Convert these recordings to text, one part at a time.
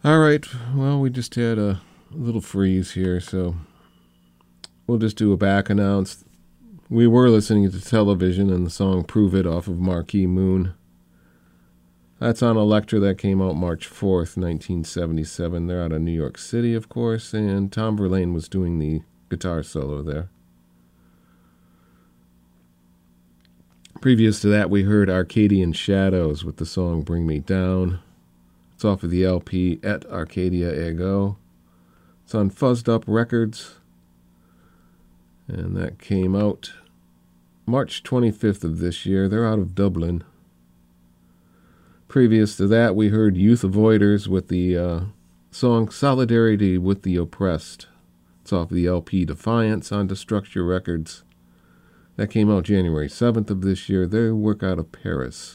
All right, well, we just had a little freeze here, so we'll just do a back announce. We were listening to Television and the song Prove It off of Marquee Moon. That's on Elektra. That came out March 4th, 1977. They're out of New York City, of course, and Tom Verlaine was doing the guitar solo there. Previous to that, we heard Arcadian Shadows with the song Bring Me Down. It's off of the LP Et Arcadia Ego. It's on Fuzzed Up Records. And that came out March 25th of this year. They're out of Dublin. Previous to that, we heard Youth Avoiders with the song Solidarity with the Oppressed. It's off the LP Defiance on Destructure Records. That came out January 7th of this year. They work out of Paris.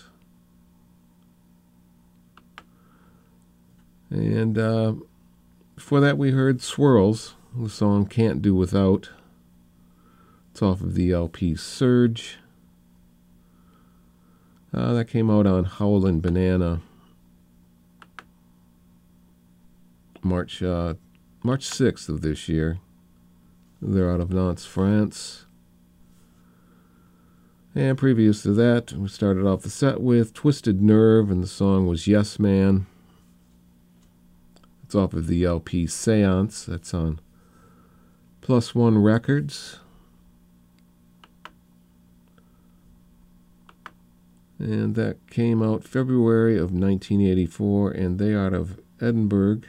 And before that, we heard Swirls, the song Can't Do Without. It's off of the LP Surge. That came out on Howlin' Banana March 6th of this year. They're out of Nantes, France. And previous to that, we started off the set with Twisted Nerve, and the song was Yes Man. It's off of the LP Seance. That's on Plus One Records. And that came out February of 1984, and they are out of Edinburgh.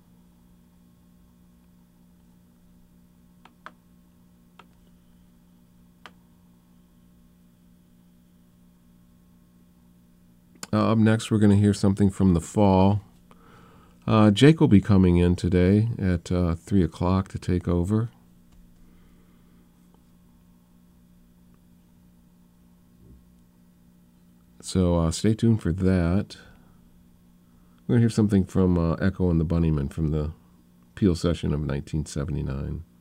Up next, we're going to hear something from The Fall. Jake will be coming in today at 3 o'clock to take over. So stay tuned for that. We're going to hear something from Echo and the Bunnymen from the Peel session of 1979.